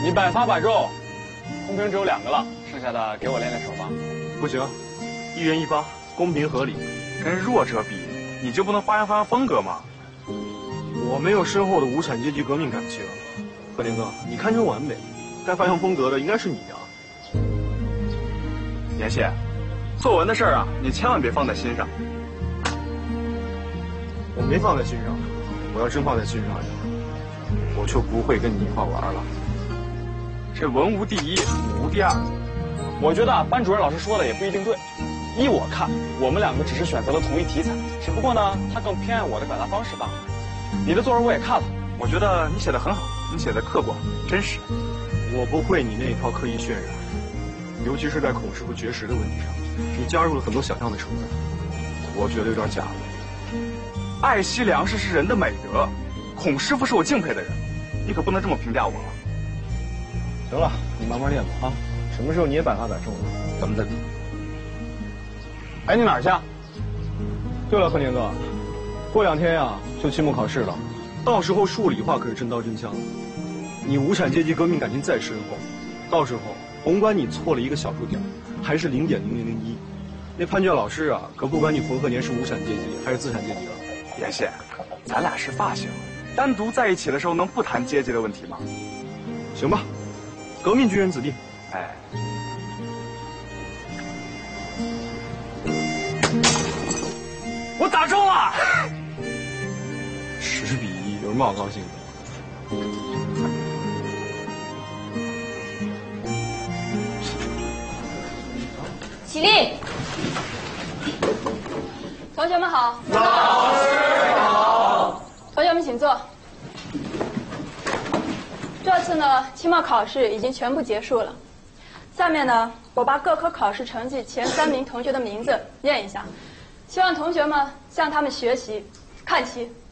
你百发百中，公屏只有2个了，剩下的给我练练手吧。 不行，1元1发，公平合理。 跟弱者比，你就不能发扬风格吗？ 我没有深厚的无产阶级革命感情，贺林哥，你堪称完美，该发扬风格的应该是你啊。 妍希，作文的事儿啊，你千万别放在心上。 我没放在心上，我要真放在心上，我就不会跟你一块玩了。 这文无第一，武无第二。 我觉得班主任老师说的也不一定对。依我看，我们2个只是选择了同一题材，只不过呢，他更偏爱我的表达方式罢了。你的作文我也看了， 我觉得你写的很好，你写的客观真实。 我不会你那一套刻意渲染，尤其是在孔师傅绝食的问题上，你加入了很多想象的成分，我觉得有点假了。 爱惜粮食是人的美德，孔师傅是我敬佩的人，你可不能这么评价我了。 行了，你慢慢练吧啊，什么时候你也百发百中了，咱们再比。 哎，你哪儿去啊？ 对了，贺年哥，过2天呀就期末考试了，到时候数理化可是真刀真枪。你无产阶级革命感情再深厚，到时候甭管你错了一个小数点，还是0.0001，那判卷老师啊可不管你冯鹤年是无产阶级还是资产阶级了。 妍希，咱俩是发小，单独在一起的时候能不谈阶级的问题吗？ 行吧，革命军人子弟。 哎。我打中了 10比1，有什么好高兴的？ 起立！同学们好。 老师好。 同学们请坐。这次呢，期末考试已经全部结束了。下面呢，我把各科考试成绩前3名同学的名字念一下，希望同学们向他们学习，看齐。